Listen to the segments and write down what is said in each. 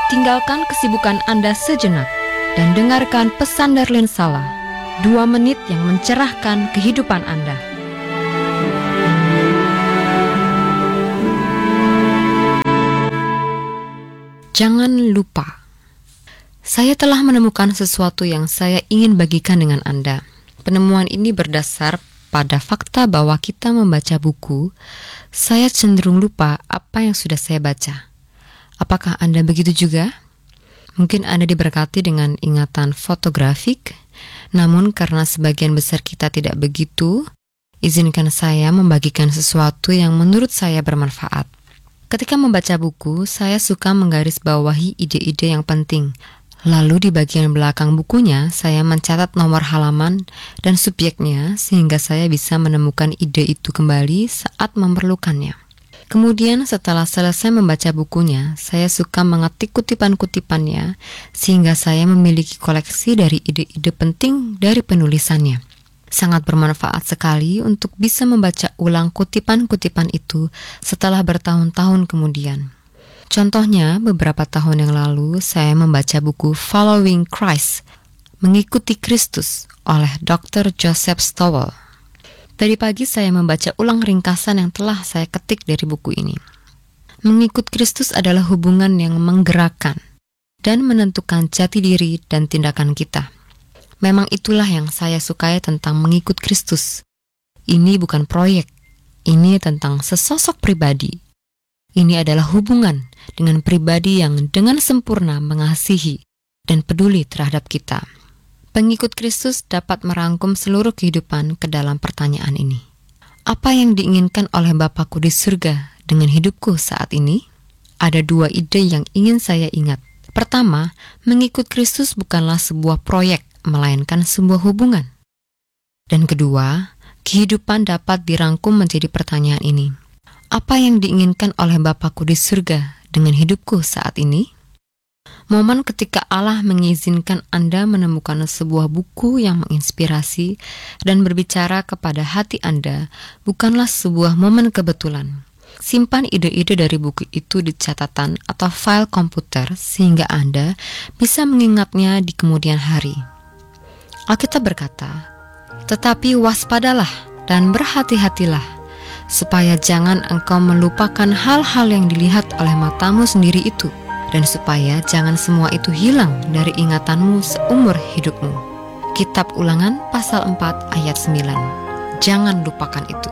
Tinggalkan kesibukan Anda sejenak dan dengarkan pesan Darlene Sala, 2 menit yang mencerahkan kehidupan Anda. Jangan lupa. Saya telah menemukan sesuatu yang saya ingin bagikan dengan Anda. Penemuan ini berdasar pada fakta bahwa kita membaca buku, saya cenderung lupa apa yang sudah saya baca. Apakah Anda begitu juga? Mungkin Anda diberkati dengan ingatan fotografik, namun karena sebagian besar kita tidak begitu, izinkan saya membagikan sesuatu yang menurut saya bermanfaat. Ketika membaca buku, saya suka menggarisbawahi ide-ide yang penting. Lalu di bagian belakang bukunya, saya mencatat nomor halaman dan subjeknya sehingga saya bisa menemukan ide itu kembali saat memerlukannya. Kemudian setelah selesai membaca bukunya, saya suka mengetik kutipan-kutipannya sehingga saya memiliki koleksi dari ide-ide penting dari penulisannya. Sangat bermanfaat sekali untuk bisa membaca ulang kutipan-kutipan itu setelah bertahun-tahun kemudian. Contohnya, beberapa tahun yang lalu saya membaca buku Following Christ, Mengikuti Kristus oleh Dr. Joseph Stowell. Tadi pagi saya membaca ulang ringkasan yang telah saya ketik dari buku ini. Mengikut Kristus adalah hubungan yang menggerakkan dan menentukan jati diri dan tindakan kita. Memang itulah yang saya sukai tentang mengikut Kristus. Ini bukan proyek, ini tentang sesosok pribadi. Ini adalah hubungan dengan pribadi yang dengan sempurna mengasihi dan peduli terhadap kita. Pengikut Kristus dapat merangkum seluruh kehidupan ke dalam pertanyaan ini. Apa yang diinginkan oleh Bapakku di surga dengan hidupku saat ini? Ada 2 ide yang ingin saya ingat. Pertama, mengikut Kristus bukanlah sebuah proyek, melainkan sebuah hubungan. Dan kedua, kehidupan dapat dirangkum menjadi pertanyaan ini. Apa yang diinginkan oleh Bapakku di surga dengan hidupku saat ini? Momen ketika Allah mengizinkan Anda menemukan sebuah buku yang menginspirasi dan berbicara kepada hati Anda bukanlah sebuah momen kebetulan. Simpan ide-ide dari buku itu di catatan atau file komputer sehingga Anda bisa mengingatnya di kemudian hari. Alkitab berkata, "Tetapi waspadalah dan berhati-hatilah, supaya jangan engkau melupakan hal-hal yang dilihat oleh matamu sendiri itu, dan supaya jangan semua itu hilang dari ingatanmu seumur hidupmu." Kitab Ulangan pasal 4 ayat 9. Jangan lupakan itu.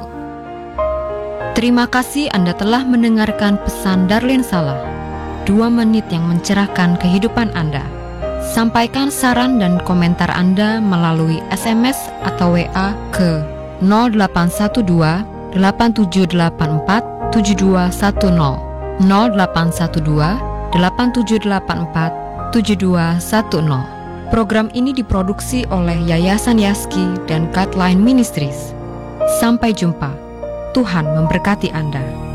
Terima kasih Anda telah mendengarkan pesan Darlene Sala, 2 menit yang mencerahkan kehidupan Anda. Sampaikan saran dan komentar Anda melalui SMS atau WA ke 0812 8784 7210 0812 8784 7210. Program ini diproduksi oleh Yayasan Yaski dan Guideline Ministries. Sampai jumpa. Tuhan memberkati Anda.